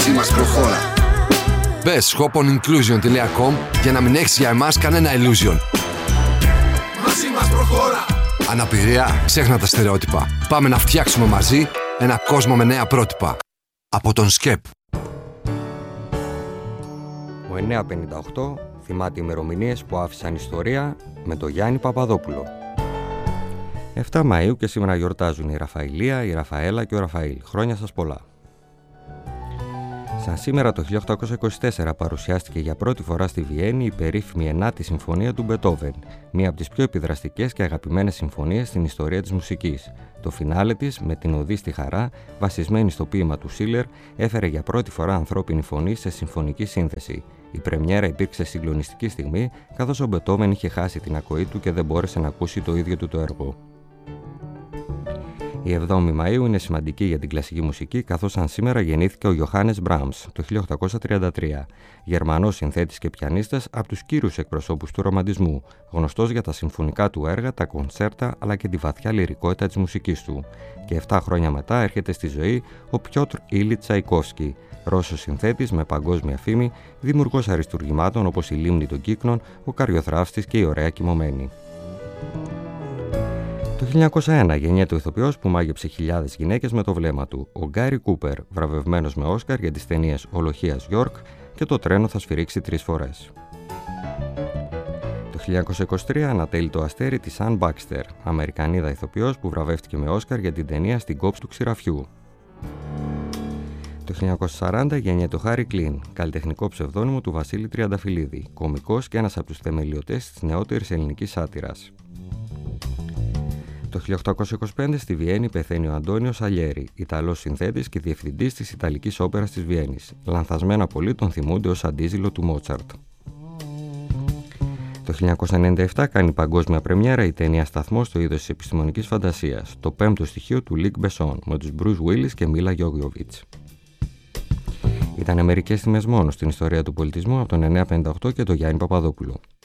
Μαζί μας προχώρα. Μπες shoponinclusion.com για να μην έχεις για εμάς κανένα illusion. Μαζί μας προχώρα. Αναπηρία, ξέχνα τα στερεότυπα. Πάμε να φτιάξουμε μαζί ένα κόσμο με νέα πρότυπα. Από τον ΣΚΕΠ. Ο 958 θυμάται ημερομηνίες που άφησαν ιστορία με τον Γιάννη Παπαδόπουλο. 7 Μαΐου και σήμερα γιορτάζουν η Ραφαηλία, η Ραφαέλα και ο Ραφαήλ. Χρόνια σας πολλά. Σαν σήμερα το 1824 παρουσιάστηκε για πρώτη φορά στη Βιέννη η περίφημη 9η Συμφωνία του Μπετόβεν, μία από τις πιο επιδραστικές και αγαπημένες συμφωνίες στην ιστορία της μουσικής. Το φινάλε της, με την Οδή στη Χαρά, βασισμένη στο ποίημα του Σίλερ, έφερε για πρώτη φορά ανθρώπινη φωνή σε συμφωνική σύνθεση. Η πρεμιέρα υπήρξε συγκλονιστική στιγμή, καθώς ο Μπετόβεν είχε χάσει την ακοή του και δεν μπόρεσε να ακούσει το ίδιο του το έργο. Η 7η Μαΐου είναι σημαντική για την κλασική μουσική, καθώς σαν σήμερα γεννήθηκε ο Ιωάννης Μπράμς το 1833, Γερμανός συνθέτης και πιανίστας από τους κύριους εκπροσώπους του ρομαντισμού, γνωστός για τα συμφωνικά του έργα, τα κοντσέρτα αλλά και τη βαθιά λυρικότητα της μουσικής του. Και 7 χρόνια μετά έρχεται στη ζωή ο Πιότρ Ήλιτς Τσαϊκόφσκι, Ρώσος συνθέτης με παγκόσμια φήμη, δημιουργός αριστουργημάτων όπως η Λίμνη των Κύκνων, ο Καριοθράφστης και η Ωραία Κοιμωμένη. Το 1901 γεννιέται ο ηθοποιός που μάγεψε χιλιάδες γυναίκες με το βλέμμα του, ο Γκάρι Κούπερ, βραβευμένος με Όσκαρ για τις ταινίες «Ολοχίας Γιόρκ» και «Το τρένο θα σφυρίξει 3 φορές». Το 1923 ανατέλει το αστέρι της Αν Μπάκστερ, Αμερικανίδα ηθοποιός που βραβεύτηκε με Όσκαρ για την ταινία «Στην κόψη του ξηραφιού». Το 1940 γεννιέται ο Χάρι Κλίν, καλλιτεχνικό ψευδώνυμο του Βασίλη Τριανταφυλλίδη, κωμικός και ένας από τους θεμελιωτές της νεότερης ελληνικής σάτυρας. Το 1825 στη Βιέννη πεθαίνει ο Αντώνιο Σαλιέρι, Ιταλός συνθέτης και διευθυντής της Ιταλικής Όπερας της Βιέννης. Λανθασμένα πολλοί τον θυμούνται ως αντίζηλο του Μότσαρτ. Το 1997 κάνει παγκόσμια πρεμιέρα η ταινία «Σταθμός» στο είδος της επιστημονικής φαντασίας, το 5ο στοιχείο του Λικ Μπεσόν, με τους Μπρουζ Βίλις και Μίλα Γιόβιοβιτς. Ήταν μερικές στιγμές μόνο στην ιστορία του πολιτισμού από τον 958 και τον Γιάννη Παπαδόπουλο.